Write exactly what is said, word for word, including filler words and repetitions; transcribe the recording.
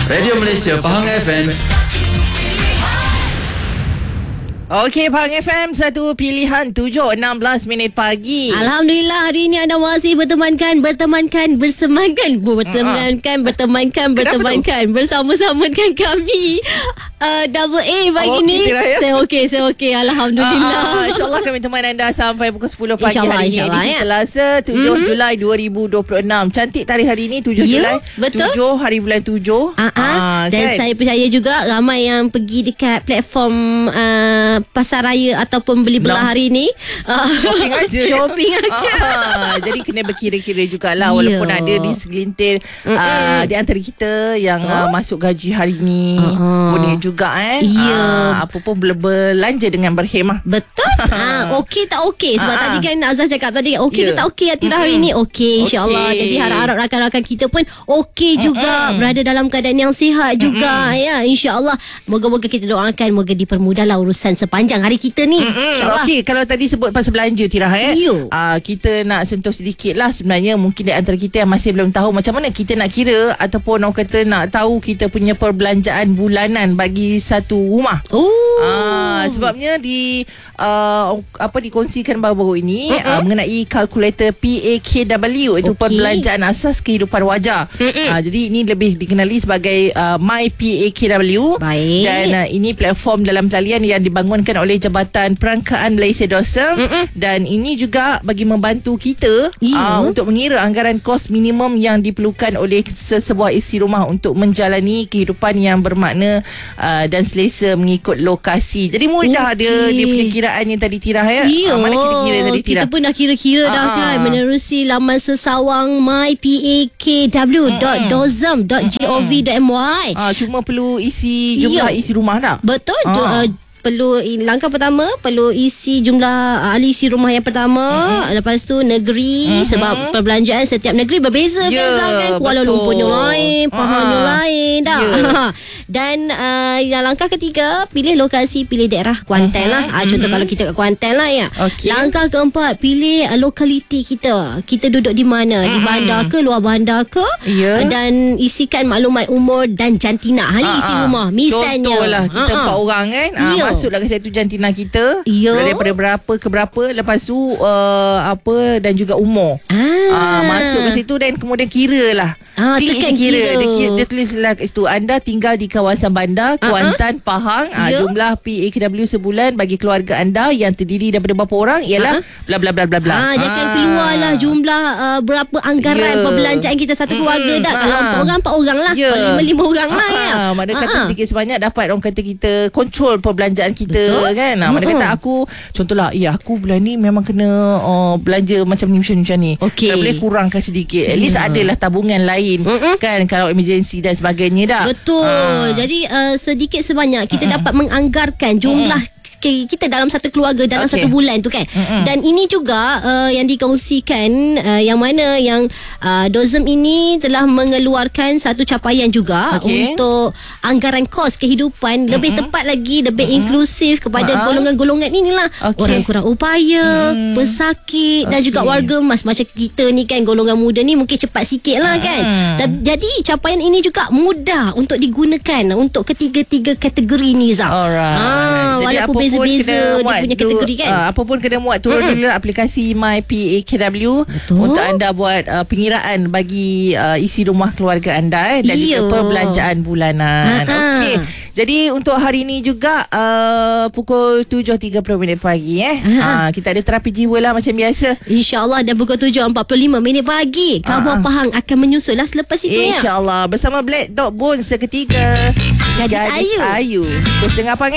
Radio Malaysia Pahang F M. Okey, Pahang F M, satu pilihan tujuh enam belas minit pagi. Alhamdulillah, hari ini anda masih bertemankan, bertemankan, bersemankan, bertemankan, bertemankan, bertemankan, bersama-samakan kami. Uh, double A pagi oh, ni. Okay, saya okey, saya okey. Alhamdulillah. Uh, uh, InsyaAllah kami teman anda sampai pukul sepuluh pagi InsyaAllah, hari ini. insyaAllah, Edisi ya. Selasa tujuh Mm-hmm. Julai dua ribu dua puluh enam. Cantik tarikh hari ini, tujuh Ya, Julai. betul. tujuh hari bulan tujuh. Uh-huh. uh, Dan kan? saya percaya juga ramai yang pergi dekat platform uh, pasar raya ataupun beli belah Nah. hari ni. Uh, Shopping aja. Shopping aja. Ah, jadi kena berkira-kira jugalah. Ya. Walaupun ada di segelintir uh, di antara kita yang uh, masuk gaji hari ni. Uh-uh. Boleh juga eh. Ya. Uh, apa pun ber- belanja dengan berhemah. Betul. ha, okey tak okey? Sebab Ah, tadi kan Azhar cakap tadi okey Ya. ke tak okey Atira hari ni? Okey, insya-Allah. Okey. Jadi harap-harap rakan-rakan kita pun okey juga, berada dalam keadaan yang sihat juga. Ya, insya-Allah. Moga-moga kita doakan moga dipermudahlah urusan sepanjang hari kita ni. Insya-Allah. Okey, kalau tadi sebut pasal belanja Tirah eh. You. Uh, kita nak sentuh sedikit lah sebenarnya, mungkin di antara kita yang masih belum tahu macam mana kita nak kira ataupun orang kata nak tahu kita punya perbelanjaan bulanan bagi satu rumah. Oh. Ah, sebabnya di uh, apa dikongsikan baru-baru ini uh-uh. uh, mengenai kalkulator P A K W, itu Okey. perbelanjaan asas kehidupan wajar. Uh, jadi ini lebih dikenali sebagai uh, My P A K W. Baik. Dan uh, ini platform dalam talian yang dibangunkan oleh Jabatan Perangkaan Malaysia DOSM. Uh-uh. Dan ini juga bagi membantu kita Ya. uh, untuk mengira anggaran kos minimum yang diperlukan oleh sesebuah isi rumah untuk menjalani kehidupan yang bermakna uh, dan selesa mengikut lokasi. Jadi mudah Okey. dia dia punya kiraan yang tadi Tirah ya. Ya, Ah, mana kita kira tadi Tirah? kita pun dah kira-kira dah Ah, kan ah. menerusi laman sesawang my p a k w dot dozem dot gov dot my. Ah, cuma perlu isi jumlah Ya. isi rumah dah. Betul. Ah. Jo, uh, perlu langkah pertama perlu isi jumlah uh, ahli isi rumah yang pertama, mm-hmm. lepas tu negeri, mm-hmm. sebab perbelanjaan setiap negeri berbeza Ya, kan Zal, kan Kuala betul. Lumpur yang lain, Pahang Ah. yang lain dah. Ya. Dan uh, yang langkah ketiga pilih lokasi, pilih daerah Kuantan Mm-hmm. lah. Uh, contoh kalau kita kat Kuantan lah ya. Okey. Langkah keempat pilih uh, lokaliti kita. Kita duduk di mana? Di bandar ke, luar bandar ke? Ya. Dan isikan maklumat umur dan jantina ahli isi Ah, ah. rumah. Misalnya Contohlah kita Ah, ah. empat orang kan. Ah, Ya. masuklah ke satu jantina kita. Ya. Daripada berapa ke berapa, lepas tu uh, apa dan juga umur. Ah, masuk ke situ dan kemudian kira lah. Ah, Klik tekan je kira. kira. Dia, kira. Dia tulislah kat situ, anda tinggal di kawasan bandar Kuantan, Pahang. Ah, Ya. jumlah P A K W sebulan bagi keluarga anda yang terdiri daripada berapa orang ialah bla bla bla bla bla. Ah, dia akan keluarlah jumlah uh, berapa anggaran Ya. perbelanjaan kita satu keluarga dah. ah. Kalau empat orang, empat orang lah. Ya. Kalau lima, lima orang lah ya. Ah, mana kata Ah, ah. sedikit sebanyak dapat orang kata kita kontrol perbelanjaan kita. Betul. Kan. Ah, mana Mm-mm. kata aku contohlah, ya aku bulan ni memang kena uh, belanja macam ni macam ni macam ni. Okey. Kalau boleh kurangkan sedikit. At Ya. least adalah tabungan lain. Mm-mm. Kan kalau emergency dan sebagainya dah. Betul. Ah. Jadi uh, sedikit sebanyak kita dapat menganggarkan jumlah ke- kita dalam satu keluarga dalam Okey. satu bulan tu kan. Mm-mm. Dan ini juga uh, yang dikongsikan uh, yang mana yang uh, Dozem ini telah mengeluarkan satu capaian juga Okey. untuk anggaran kos kehidupan, lebih tepat lagi lebih inklusif kepada Ha-ha. golongan-golongan inilah. Okey. Orang kurang upaya, Hmm. pesakit dan Okey. juga warga emas macam kita ni kan, golongan muda ni mungkin cepat sikit lah kan. Hmm. Dan, jadi capaian ini juga mudah untuk digunakan untuk ketiga-tiga kategori ni Zak. Alright. Ah, Jadi walaupun apa pun beza-beza kena dia muat punya dulu, kategori kan. ah, apa pun kena muat turun Mm-mm. dulu lah aplikasi My P A K W. Betul. Untuk anda buat uh, pengiraan bagi uh, isi rumah keluarga anda eh, dan Ya. juga perbelanjaan bulanan. Ha-ha. Okey. Jadi untuk hari ini juga uh, pukul tujuh tiga puluh minit pagi eh. Ha. Uh, kita ada terapi jiwa lah macam biasa. InsyaAllah dan pukul tujuh empat puluh lima minit pagi Khabar Ah. Pahang akan menyusul lah selepas itu ya. InsyaAllah bersama Black Dog Bone seketika. Gadis Ayu. Ayu. Terus dengar Pahang